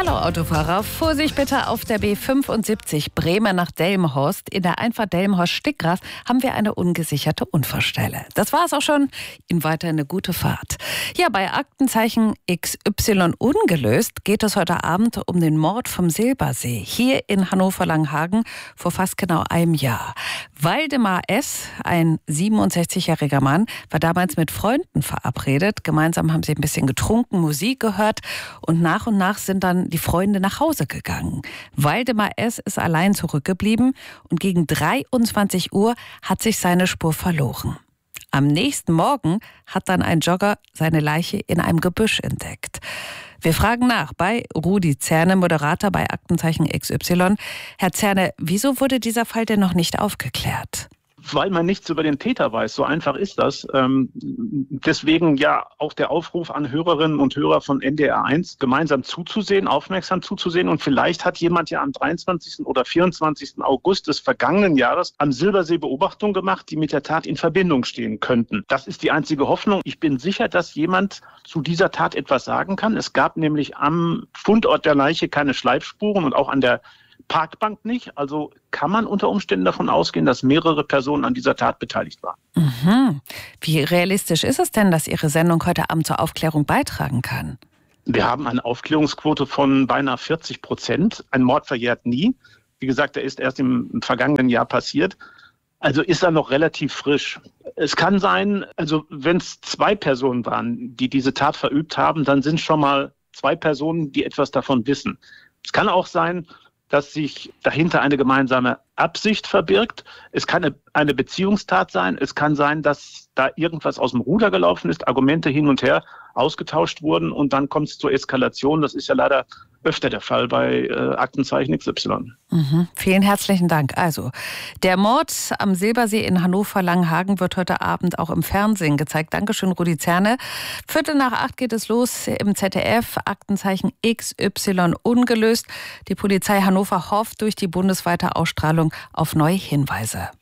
Hallo Autofahrer, Vorsicht bitte auf der B75 Bremen nach Delmenhorst. In der Einfahrt Delmenhorst-Stickgras haben wir eine ungesicherte Unfallstelle. Das war es auch schon. Ihnen weiter eine gute Fahrt. Ja, bei Aktenzeichen XY ungelöst geht es heute Abend um den Mord vom Silbersee hier in Hannover-Langhagen vor fast genau einem Jahr. Waldemar S., ein 67-jähriger Mann, war damals mit Freunden verabredet. Gemeinsam haben sie ein bisschen getrunken, Musik gehört und nach sind dann die Freunde nach Hause gegangen. Waldemar S. ist allein zurückgeblieben und gegen 23 Uhr hat sich seine Spur verloren. Am nächsten Morgen hat dann ein Jogger seine Leiche in einem Gebüsch entdeckt. Wir fragen nach bei Rudi Zerne, Moderator bei Aktenzeichen XY. Herr Zerne, wieso wurde dieser Fall denn noch nicht aufgeklärt? Weil man nichts über den Täter weiß. So einfach ist das. Deswegen ja auch der Aufruf an Hörerinnen und Hörer von NDR1, gemeinsam zuzusehen, aufmerksam zuzusehen. Und vielleicht hat jemand ja am 23. oder 24. August des vergangenen Jahres am Silbersee Beobachtungen gemacht, die mit der Tat in Verbindung stehen könnten. Das ist die einzige Hoffnung. Ich bin sicher, dass jemand zu dieser Tat etwas sagen kann. Es gab nämlich am Fundort der Leiche keine Schleifspuren und auch an der Parkbank nicht. Also kann man unter Umständen davon ausgehen, dass mehrere Personen an dieser Tat beteiligt waren. Mhm. Wie realistisch ist es denn, dass Ihre Sendung heute Abend zur Aufklärung beitragen kann? Wir haben eine Aufklärungsquote von beinahe 40%. Ein Mord verjährt nie. Wie gesagt, der ist erst im vergangenen Jahr passiert. Also ist er noch relativ frisch. Es kann sein, also wenn es 2 Personen waren, die diese Tat verübt haben, dann sind schon mal 2 Personen, die etwas davon wissen. Es kann auch sein, dass sich dahinter eine gemeinsame Absicht verbirgt. Es kann eine Beziehungstat sein. Es kann sein, dass da irgendwas aus dem Ruder gelaufen ist, Argumente hin und her ausgetauscht wurden und dann kommt es zur Eskalation. Das ist ja leider öfter der Fall bei Aktenzeichen XY. Mhm. Vielen herzlichen Dank. Also, der Mord am Silbersee in Hannover-Langhagen wird heute Abend auch im Fernsehen gezeigt. Dankeschön, Rudi Zerne. 7:45 geht es los im ZDF. Aktenzeichen XY ungelöst. Die Polizei Hannover hofft durch die bundesweite Ausstrahlung auf neue Hinweise.